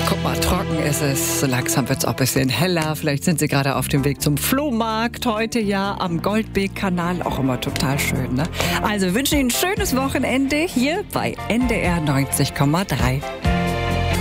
Guck mal, trocken ist es. So langsam wird es auch ein bisschen heller. Vielleicht sind Sie gerade auf dem Weg zum Flohmarkt. Heute ja am Goldbeek-Kanal. Auch immer total schön, ne? Also wünsche Ihnen ein schönes Wochenende hier bei NDR 90,3.